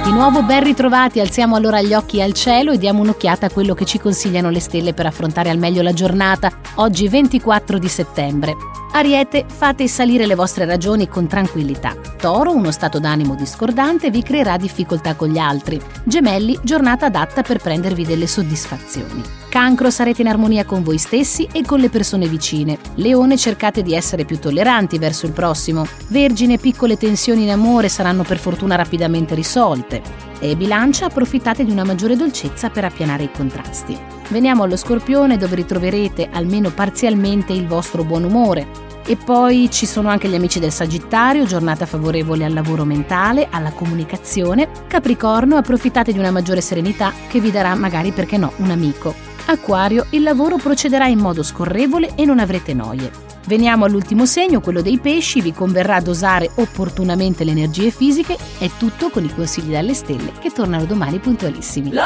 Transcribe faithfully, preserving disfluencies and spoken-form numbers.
Di nuovo ben ritrovati, alziamo allora gli occhi al cielo e diamo un'occhiata a quello che ci consigliano le stelle per affrontare al meglio la giornata, oggi ventiquattro di settembre. Ariete, fate salire le vostre ragioni con tranquillità. Toro, uno stato d'animo discordante vi creerà difficoltà con gli altri. Gemelli, giornata adatta per prendervi delle soddisfazioni. Cancro, sarete in armonia con voi stessi e con le persone vicine. Leone, cercate di essere più tolleranti verso il prossimo. Vergine, piccole tensioni in amore saranno per fortuna rapidamente risolte. E Bilancia, approfittate di una maggiore dolcezza per appianare i contrasti. Veniamo allo Scorpione, dove ritroverete almeno parzialmente il vostro buon umore. E poi ci sono anche gli amici del Sagittario, giornata favorevole al lavoro mentale, alla comunicazione. Capricorno, approfittate di una maggiore serenità che vi darà magari, perché no, un amico. Acquario, il lavoro procederà in modo scorrevole e non avrete noie. Veniamo all'ultimo segno, quello dei pesci, vi converrà dosare opportunamente le energie fisiche. È tutto con i consigli dalle stelle che tornano domani puntualissimi.